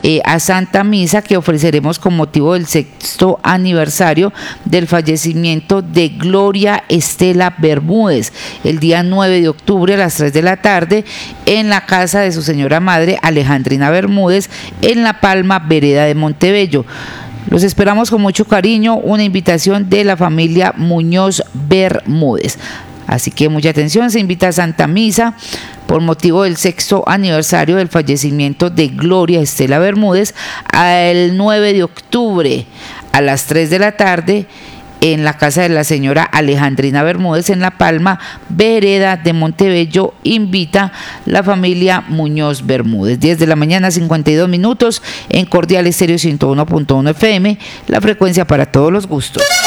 a Santa Misa que ofreceremos con motivo del 6º aniversario del fallecimiento de Gloria Estela Bermúdez, el día 9 de octubre a las 3 de la tarde en la casa de su señora madre Alejandrina Bermúdez en La Palma, vereda de Montebello. Los esperamos con mucho cariño, una invitación de la familia Muñoz Bermúdez. Así que mucha atención, se invita a Santa Misa por motivo del 6º aniversario del fallecimiento de Gloria Estela Bermúdez el 9 de octubre a las 3 de la tarde en la casa de la señora Alejandrina Bermúdez en La Palma, vereda de Montebello. Invita la familia Muñoz Bermúdez. 10 de la mañana, 52 minutos, en Cordial Estéreo 101.1 FM, la frecuencia para todos los gustos.